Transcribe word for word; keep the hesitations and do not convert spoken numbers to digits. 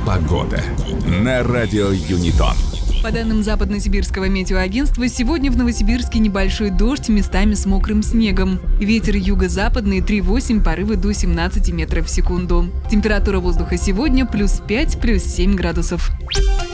Погода на радио Юнитон. По данным Западно-Сибирского метеоагентства, сегодня в Новосибирске небольшой дождь, местами с мокрым снегом. Ветер юго-западный три восемь, порывы до семнадцати метров в секунду. Температура воздуха сегодня плюс пять, плюс семь градусов.